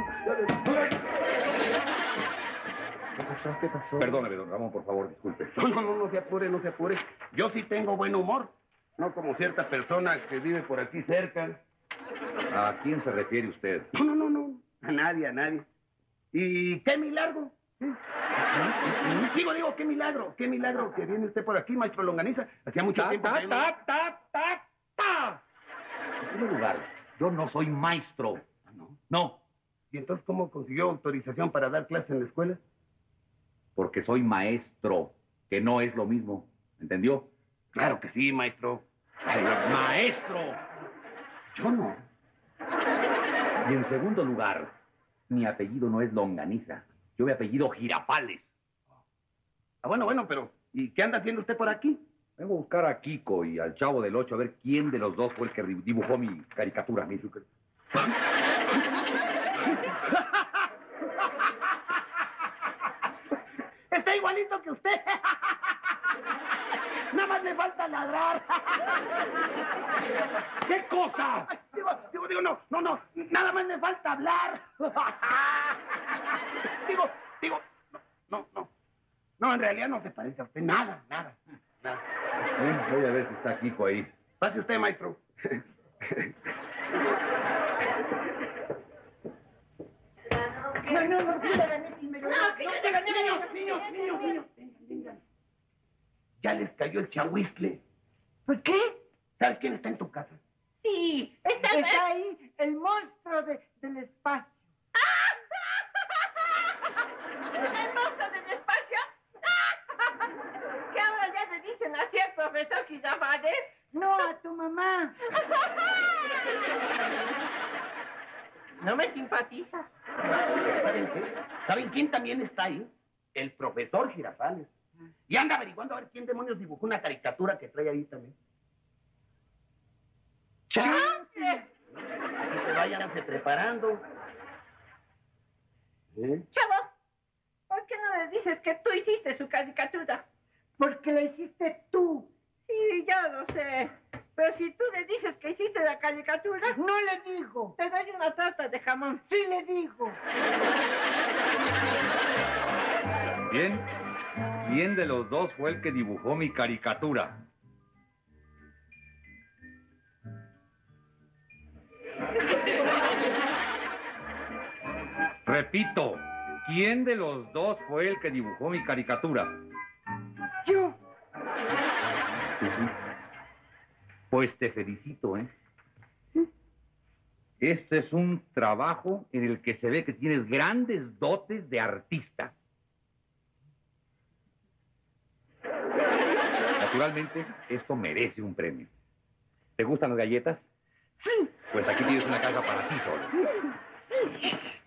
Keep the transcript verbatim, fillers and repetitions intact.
¿Qué pasó? ¿Qué pasó? Perdóneme, don Ramón, por favor, disculpe. No, no, no, no se apure, no se apure. Yo sí tengo buen humor. No como cierta persona que vive por aquí cerca. ¿A quién se refiere usted? No, no, no, no. A nadie, a nadie. ¿Y qué milagro? ¿Sí? Digo, digo, qué milagro, qué milagro que viene usted por aquí, maestro Longaniza. Hacía mucho Ta, tiempo ta, que... ta, ta, ta, ta. En primer lugar, yo no soy maestro. ¿No? No, ¿Y entonces cómo consiguió autorización para dar clases en la escuela? porque soy maestro, que no es lo mismo. ¿Entendió? Claro que sí, maestro. ¡Maestro! Yo no. Y en segundo lugar, mi apellido no es Longaniza. Yo mi apellido Girafales. Ah, bueno, bueno, pero ¿y qué anda haciendo usted por aquí? Vengo a buscar a Kiko y al Chavo del Ocho a ver quién de los dos fue el que dibujó mi caricatura. Mi... Está igualito que usted. Nada más le falta ladrar. ¿Qué cosa? Ay, digo, digo, digo, no, no, no. Nada más le falta hablar. Digo, digo, no, no, no. No, en realidad no se parece a usted. Nada, nada, nada. Eh, voy a ver si está Kiko ahí. Pase usted, maestro. No, no, no, yo la gané primero. No, que yo te gané, niños, niños, niños, niños. Vengan, vengan. Ya les cayó el chahuizcle. ¿Por qué? ¿Sabes quién está en tu casa? Sí, está, Está ahí el monstruo de, del espacio. el monstruo del espacio. ¿Qué ahora ya le dicen así al profesor Girafales? No, a tu mamá. No me simpatiza. ¿Saben qué? ¿Saben quién también está ahí? El profesor Girafales. Y anda averiguando a ver quién demonios dibujó una caricatura que trae ahí también. ¡Chanfle! Así que váyanse preparando. ¿Eh? Chavo, ¿por qué no le dices que tú hiciste su caricatura? Porque lo hiciste tú. Sí, ya lo sé. Pero si tú le dices que hiciste la caricatura, No le digo. te doy una torta de jamón. Sí le digo. Bien. ¿Quién de los dos fue el que dibujó mi caricatura? Repito, ¿quién de los dos fue el que dibujó mi caricatura? Yo. Pues te felicito, ¿eh? Este es un trabajo en el que se ve que tienes grandes dotes de artista. Naturalmente, esto merece un premio. ¿Te gustan las galletas? Sí. Pues aquí tienes una caja para ti solo. Sí.